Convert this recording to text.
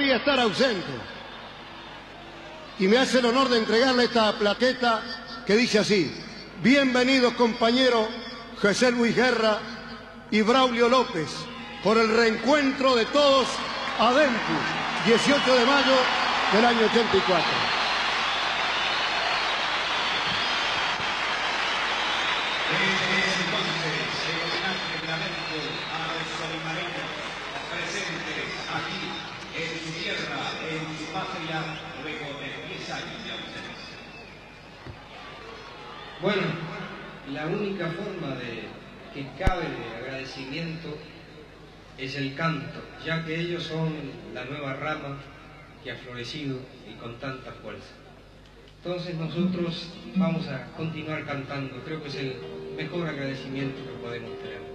podía estar ausente. Y me hace el honor de entregarle esta plaqueta que dice así: bienvenidos compañeros José Luis Guerra y Braulio López por el reencuentro de todos a Dentu, 18 de mayo del año 84. Bueno, la única forma que cabe de agradecimiento es el canto, ya que ellos son la nueva rama que ha florecido y con tanta fuerza. Entonces nosotros vamos a continuar cantando, creo que es el mejor agradecimiento que podemos tener.